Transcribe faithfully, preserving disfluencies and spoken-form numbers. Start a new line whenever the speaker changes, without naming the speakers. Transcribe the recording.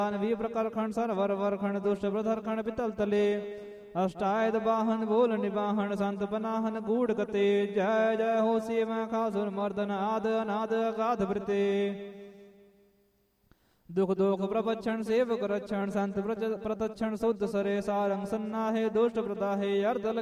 we प्रकार खंड sir वर वर खंड दुष्ट प्रधर खंड पितल तले अष्टायद बाहन बोल निबाहन संत पनाहन गूढ़ कते जय जय हो सेवा खासुर मर्दन आद अनाद अगाध वृते दुख दोख प्रपक्षण सेवक रक्षण संत प्रतक्षण शुद्ध सरे सारंग सन्नाहे दुष्ट प्रदाहे अर्धल